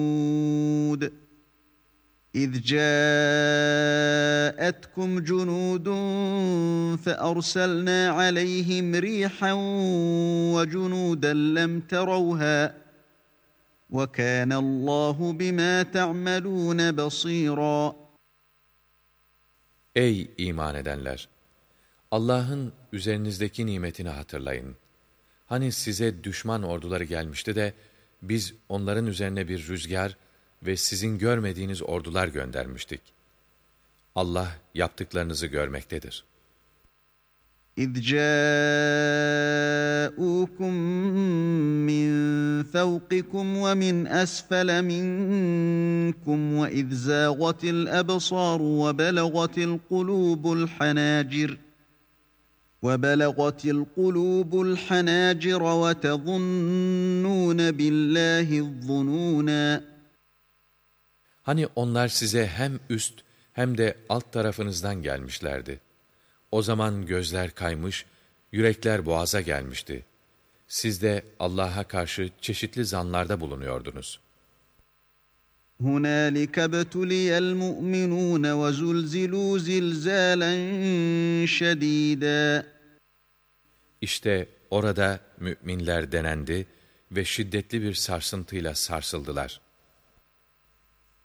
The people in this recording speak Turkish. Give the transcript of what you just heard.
إذ جاءتكم جنود فأرسلنا عليهم ريحا وجنودا لم تروها وكان الله بما تعملون بصيرا. Ey iman edenler! Allah'ın üzerinizdeki nimetini hatırlayın. Hani size düşman orduları gelmişti de, biz onların üzerine bir rüzgar ve sizin görmediğiniz ordular göndermiştik. Allah yaptıklarınızı görmektedir. إذ جاءوكم من فوقكم ومن أسفل منكم وإذ زاغت الأبصار وبلغت القلوب الحناجر وتظنون بالله الظنونا. Hani onlar size hem üst hem de alt tarafınızdan gelmişlerdi. O zaman gözler kaymış, yürekler boğaza gelmişti. Siz de Allah'a karşı çeşitli zanlarda bulunuyordunuz. هُنَالِكَ ابْتُلِيَ الْمُؤْمِنُونَ وَزُلْزِلُوا زِلْزَالًا شَد۪يدًا. İşte orada müminler denendi ve şiddetli bir sarsıntıyla sarsıldılar.